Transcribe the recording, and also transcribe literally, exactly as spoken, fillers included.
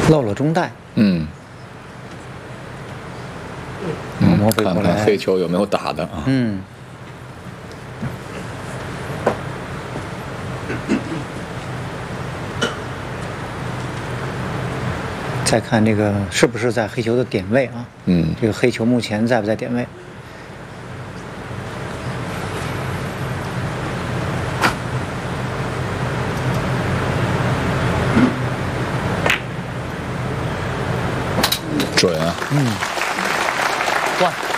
漏了中带。 嗯， 嗯，魔鬼看过来。 看黑球有没有打的啊？ 嗯。再看这个是不是在黑球的点位啊？ 嗯， 这个黑球目前在不在点位？ 准啊！ 嗯，哇。